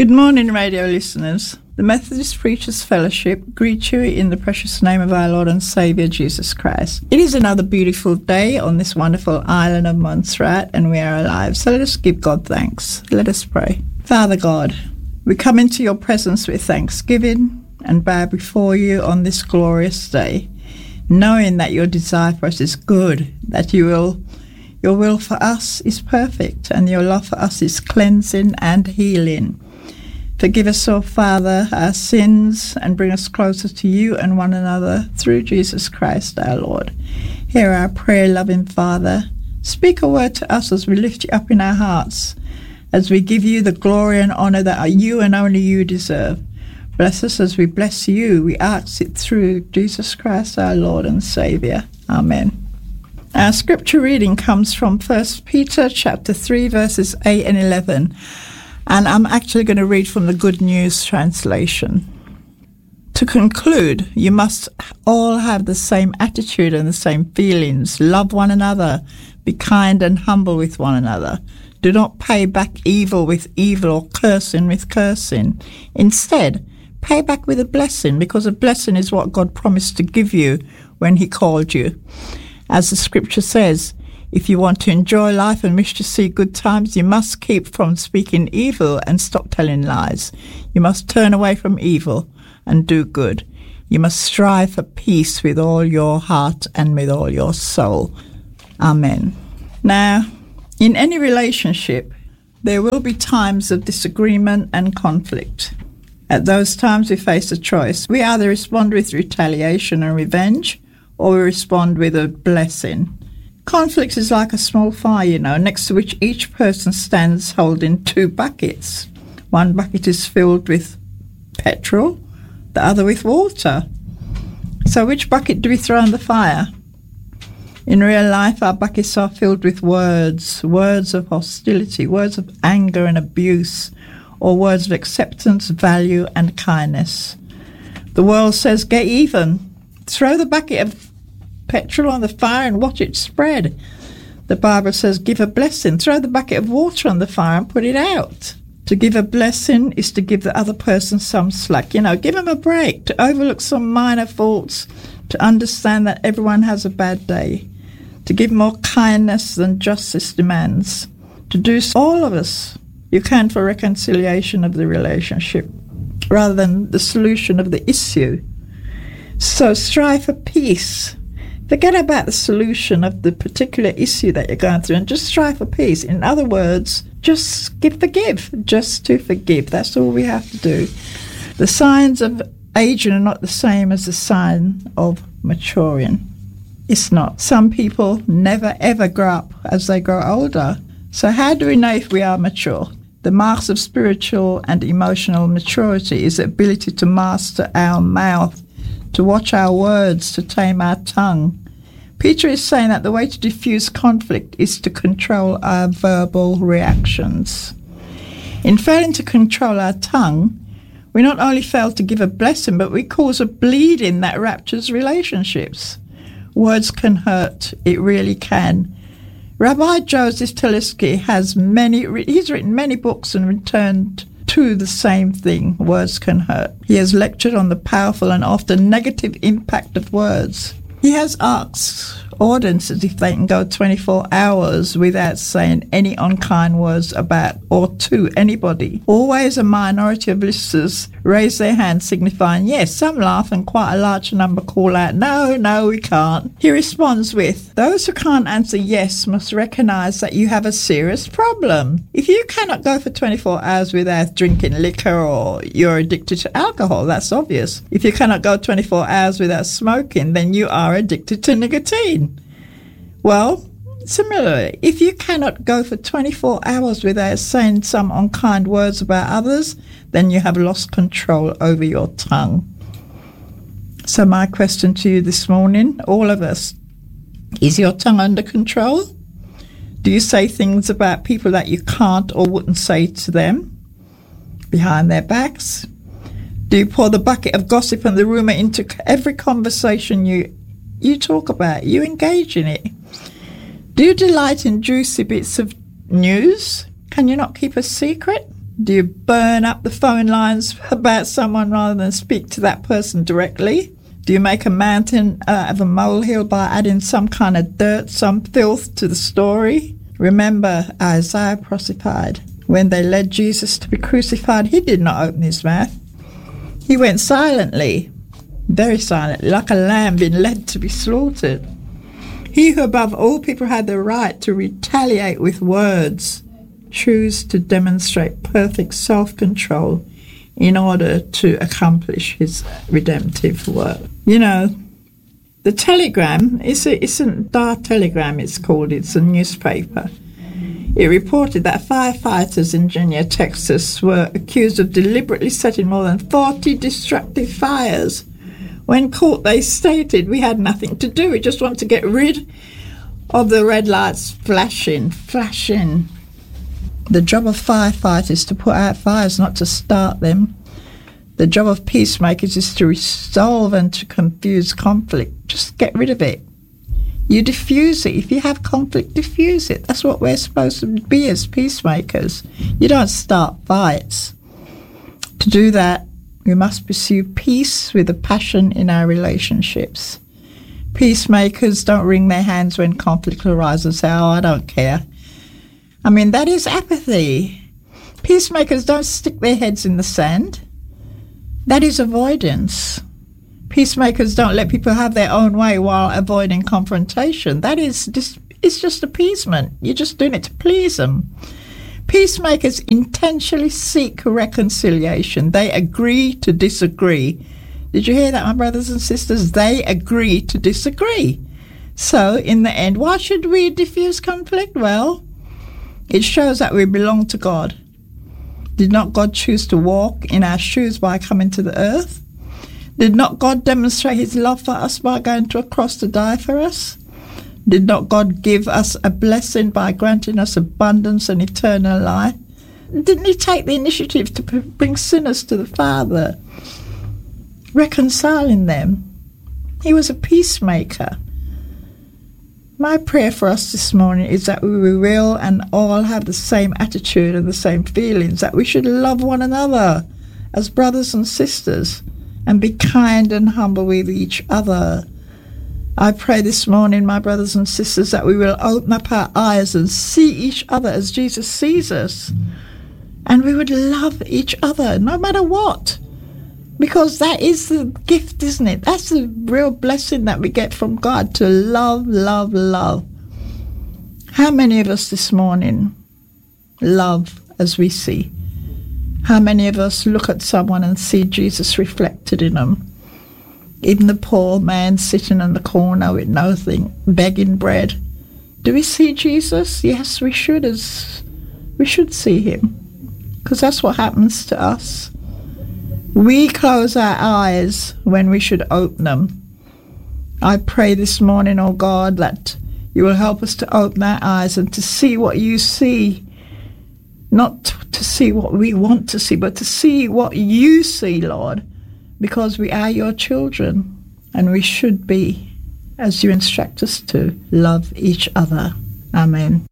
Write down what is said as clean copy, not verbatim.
Good morning, radio listeners. The Methodist Preachers Fellowship greet you in the precious name of our Lord and Saviour, Jesus Christ. It is another beautiful day on this wonderful island of Montserrat, and we are alive. So let us give God thanks. Let us pray. Father God, we come into your presence with thanksgiving and bow before you on this glorious day, knowing that your desire for us is good, that your will for us is perfect, and your love for us is cleansing and healing. Forgive us, O Father, our sins, and bring us closer to you and one another through Jesus Christ our Lord. Hear our prayer, loving Father. Speak a word to us as we lift you up in our hearts, as we give you the glory and honour that you and only you deserve. Bless us as we bless you. We ask it through Jesus Christ our Lord and Saviour. Amen. Our scripture reading comes from 1 Peter chapter 3, verses 8 and 11. And I'm actually going to read from the Good News translation. To conclude, you must all have the same attitude and the same feelings. Love one another. Be kind and humble with one another. Do not pay back evil with evil or cursing with cursing. Instead, pay back with a blessing, because a blessing is what God promised to give you when he called you. As the scripture says, if you want to enjoy life and wish to see good times, you must keep from speaking evil and stop telling lies. You must turn away from evil and do good. You must strive for peace with all your heart and with all your soul. Amen. Now, in any relationship, there will be times of disagreement and conflict. At those times, we face a choice. We either respond with retaliation and revenge, or we respond with a blessing. Conflict is like a small fire, next to which each person stands holding two buckets. One bucket is filled with petrol, the other with water. So which bucket do we throw in the fire? In real life, our buckets are filled with words of hostility, words of anger and abuse, or words of acceptance, value, and kindness. The world says, get even. Throw the bucket of petrol on the fire and watch it spread. The Bible says, give a blessing. Throw the bucket of water on the fire and put it out. To give a blessing is to give the other person some slack. Give them a break, to overlook some minor faults, to understand that everyone has a bad day, to give more kindness than justice demands, to do all of us you can for reconciliation of the relationship rather than the solution of the issue. So strive for peace. Forget about the solution of the particular issue that you're going through and just strive for peace. In other words, just forgive, just to forgive. That's all we have to do. The signs of aging are not the same as the sign of maturing. It's not. Some people never ever grow up as they grow older. So how do we know if we are mature? The marks of spiritual and emotional maturity is the ability to master our mouth, to watch our words, to tame our tongue. Peter is saying that the way to diffuse conflict is to control our verbal reactions. In failing to control our tongue, we not only fail to give a blessing, but we cause a bleeding that ruptures relationships. Words can hurt. It really can. Rabbi Joseph Teletsky he's written many books and returned to the same thing. Words can hurt. He has lectured on the powerful and often negative impact of words. He has asked audiences if they can go 24 hours without saying any unkind words about or to anybody. Always a minority of listeners raise their hands signifying yes. Some laugh and quite a large number call out, no, we can't. He responds with, those who can't answer yes must recognise that you have a serious problem. If you cannot go for 24 hours without drinking liquor or you're addicted to alcohol, that's obvious. If you cannot go 24 hours without smoking, then you are addicted to nicotine. Well, similarly, if you cannot go for 24 hours without saying some unkind words about others, then you have lost control over your tongue. So my question to you this morning, all of us, is your tongue under control? Do you say things about people that you can't or wouldn't say to them behind their backs? Do you pour the bucket of gossip and the rumour into every conversation you talk about? You engage in it? Do you delight in juicy bits of news? Can you not keep a secret? Do you burn up the phone lines about someone rather than speak to that person directly? Do you make a mountain out of a molehill by adding some kind of dirt, some filth to the story? Remember Isaiah prophesied. When they led Jesus to be crucified, he did not open his mouth. He went silently, very silently, like a lamb being led to be slaughtered. He who above all people had the right to retaliate with words, choose to demonstrate perfect self-control in order to accomplish his redemptive work. You know, the Telegram, it's a Dar Telegram it's called, it's a newspaper. It reported that firefighters in Virginia, Texas were accused of deliberately setting more than 40 destructive fires. When caught, they stated, "We had nothing to do. We just want to get rid of the red lights flashing. The job of firefighters is to put out fires, not to start them. The job of peacemakers is to resolve and to confuse conflict. Just get rid of it. You diffuse it. If you have conflict, diffuse it. That's what we're supposed to be as peacemakers. You don't start fights. To do that, we must pursue peace with a passion in our relationships. Peacemakers don't wring their hands when conflict arises and say, "Oh, I don't care." I mean, that is apathy. Peacemakers don't stick their heads in the sand. That is avoidance. Peacemakers don't let people have their own way while avoiding confrontation. That is it's just appeasement. You're just doing it to please them. Peacemakers intentionally seek reconciliation. They agree to disagree. Did you hear that, my brothers and sisters? They agree to disagree. So, in the end, why should we diffuse conflict? Well, it shows that we belong to God. Did not God choose to walk in our shoes by coming to the earth? Did not God demonstrate his love for us by going to a cross to die for us? Did not God give us a blessing by granting us abundance and eternal life? Didn't he take the initiative to bring sinners to the Father, reconciling them? He was a peacemaker. My prayer for us this morning is that we will and all have the same attitude and the same feelings, that we should love one another as brothers and sisters and be kind and humble with each other. I pray this morning, my brothers and sisters, that we will open up our eyes and see each other as Jesus sees us. And we would love each other no matter what. Because that is the gift, isn't it? That's the real blessing that we get from God, to love, love, love. How many of us this morning love as we see? How many of us look at someone and see Jesus reflected in them? Even the poor man sitting in the corner with nothing, begging bread. Do we see Jesus? Yes, we should. We should see him, because that's what happens to us. We close our eyes when we should open them. I pray this morning, oh God, that you will help us to open our eyes and to see what you see. Not to see what we want to see, but to see what you see, Lord, because we are your children and we should be, as you instruct us to, love each other. Amen.